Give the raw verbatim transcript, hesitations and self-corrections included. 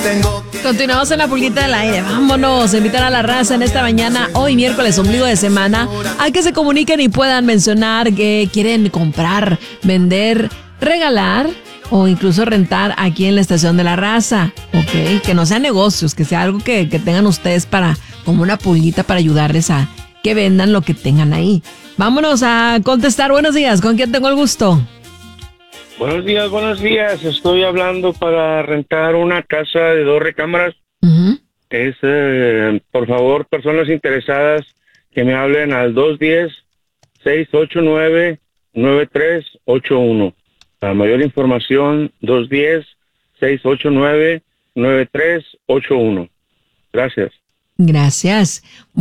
Continuamos en la pulguita del aire. Vámonos, invitar a la raza en esta mañana, hoy miércoles, ombligo de semana, a que se comuniquen y puedan mencionar que quieren comprar, vender, regalar o incluso rentar aquí en la estación de la raza, ¿ok? Que no sean negocios, que sea algo que, que tengan ustedes para, como una pulguita para ayudarles a que vendan lo que tengan ahí. Vámonos a contestar. Buenos días, ¿con quién tengo el gusto? Buenos días, buenos días. Estoy hablando para rentar una casa de dos recámaras. Uh-huh. Es, eh, por favor, personas interesadas que me hablen al dos uno cero, seis ocho nueve, nueve tres ocho uno. Para mayor información, dos uno cero, seis ocho nueve, nueve tres ocho uno. Gracias. Gracias.